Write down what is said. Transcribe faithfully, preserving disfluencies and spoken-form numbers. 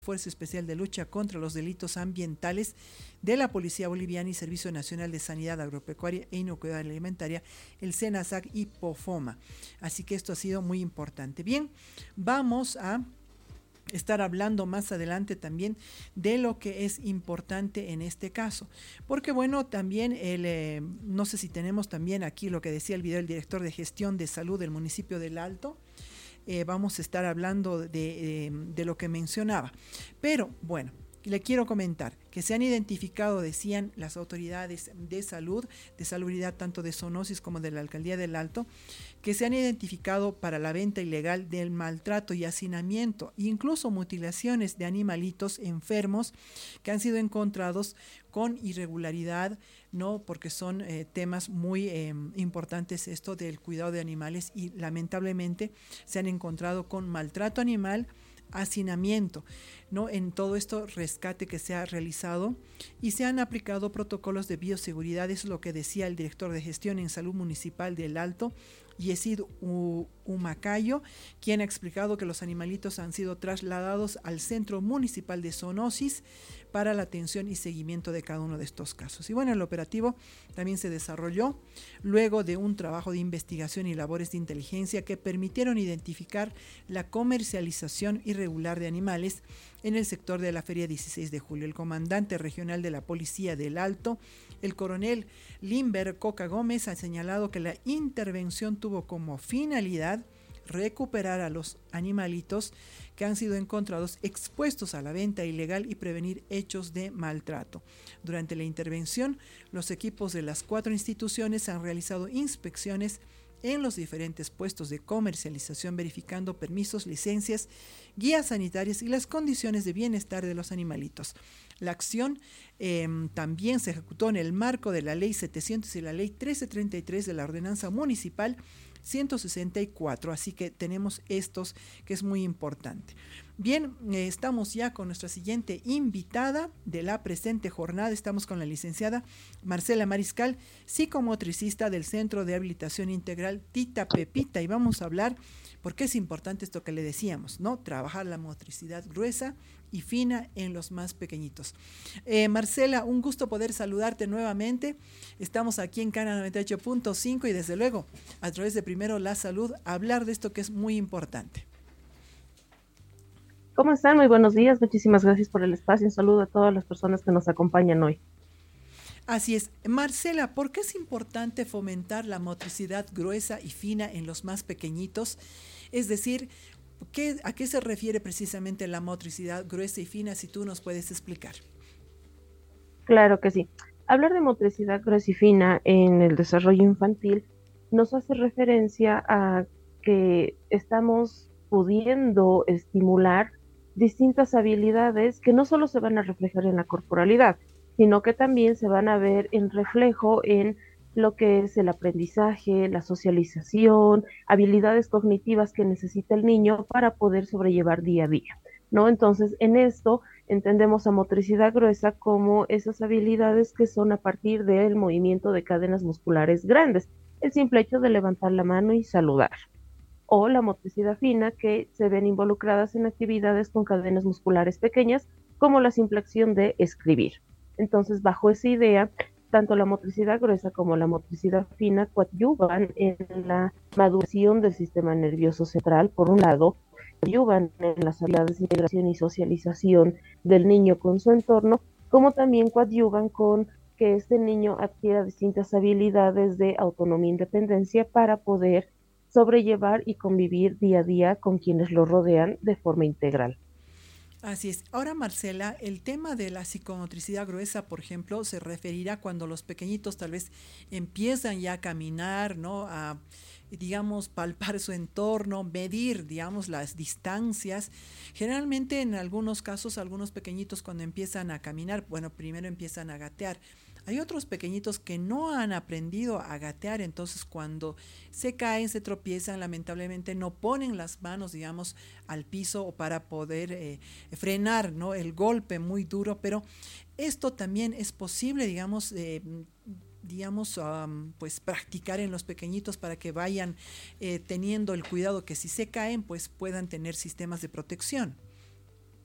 Fuerza Especial de Lucha contra los Delitos Ambientales de la Policía Boliviana y Servicio Nacional de Sanidad Agropecuaria e Inocuidad Alimentaria, el SENASAC y POFOMA. Así que esto ha sido muy importante. Bien, vamos a estar hablando más adelante también de lo que es importante en este caso, porque bueno, también el, eh, no sé si tenemos también aquí lo que decía el video del director de gestión de salud del municipio del Alto. Eh, vamos a estar hablando de, de, de lo que mencionaba, pero bueno, le quiero comentar que se han identificado, decían las autoridades de salud, de salubridad tanto de Zoonosis como de la Alcaldía del Alto, que se han identificado para la venta ilegal del maltrato y hacinamiento, incluso mutilaciones de animalitos enfermos que han sido encontrados con irregularidad, no, porque son eh, temas muy eh, importantes esto del cuidado de animales, y lamentablemente se han encontrado con maltrato animal, hacinamiento, ¿no? En todo esto rescate que se ha realizado, y se han aplicado protocolos de bioseguridad. Es lo que decía el director de gestión en salud municipal del Alto, Yesid Humacayo, quien ha explicado que los animalitos han sido trasladados al Centro Municipal de Zoonosis para la atención y seguimiento de cada uno de estos casos. Y bueno, el operativo también se desarrolló luego de un trabajo de investigación y labores de inteligencia que permitieron identificar la comercialización irregular de animales en el sector de la Feria dieciséis de julio. El comandante regional de la Policía del Alto, el coronel Limber Coca Gómez, ha señalado que la intervención tuvo como finalidad recuperar a los animalitos que han sido encontrados expuestos a la venta ilegal y prevenir hechos de maltrato. Durante la intervención, los equipos de las cuatro instituciones han realizado inspecciones en los diferentes puestos de comercialización, verificando permisos, licencias, guías sanitarias y las condiciones de bienestar de los animalitos. La acción eh, también se ejecutó en el marco de la Ley setecientos y la Ley trece treinta y tres de la Ordenanza Municipal ciento sesenta y cuatro, así que tenemos estos, que es muy importante. Bien, eh, estamos ya con nuestra siguiente invitada de la presente jornada. Estamos con la licenciada Marcela Mariscal, psicomotricista del Centro de Habilitación Integral Tita Pepita, y vamos a hablar por qué es importante esto que le decíamos, ¿no? Trabajar la motricidad gruesa y fina en los más pequeñitos. Eh, Marcela, un gusto poder saludarte nuevamente. Estamos aquí en Cana noventa y ocho punto cinco y desde luego a través de Primero la Salud, hablar de esto que es muy importante. ¿Cómo están? Muy buenos días. Muchísimas gracias por el espacio. Un saludo a todas las personas que nos acompañan hoy. Así es. Marcela, ¿por qué es importante fomentar la motricidad gruesa y fina en los más pequeñitos? Es decir, ¿qué, ¿a qué se refiere precisamente la motricidad gruesa y fina? Si tú nos puedes explicar. Claro que sí. Hablar de motricidad gruesa y fina en el desarrollo infantil nos hace referencia a que estamos pudiendo estimular distintas habilidades que no solo se van a reflejar en la corporalidad, sino que también se van a ver en reflejo en lo que es el aprendizaje, la socialización, habilidades cognitivas que necesita el niño para poder sobrellevar día a día, ¿no? Entonces, en esto entendemos a motricidad gruesa como esas habilidades que son a partir del movimiento de cadenas musculares grandes, el simple hecho de levantar la mano y saludar. O la motricidad fina, que se ven involucradas en actividades con cadenas musculares pequeñas, como la simple acción de escribir. Entonces, bajo esa idea, tanto la motricidad gruesa como la motricidad fina coadyuvan en la maduración del sistema nervioso central, por un lado, coadyuvan en las habilidades de integración y socialización del niño con su entorno, como también coadyuvan con que este niño adquiera distintas habilidades de autonomía e independencia para poder sobrellevar y convivir día a día con quienes lo rodean de forma integral. Así es. Ahora, Marcela, el tema de la psicomotricidad gruesa, por ejemplo, se referirá cuando los pequeñitos tal vez empiezan ya a caminar, ¿no? A, digamos, palpar su entorno, medir, digamos, las distancias. Generalmente, en algunos casos, algunos pequeñitos cuando empiezan a caminar, bueno, primero empiezan a gatear. Hay otros pequeñitos que no han aprendido a gatear, entonces cuando se caen, se tropiezan, lamentablemente no ponen las manos, digamos, al piso o para poder eh, frenar, ¿no?, el golpe muy duro, pero esto también es posible, digamos, eh, digamos, um, pues practicar en los pequeñitos para que vayan eh, teniendo el cuidado que si se caen, pues puedan tener sistemas de protección.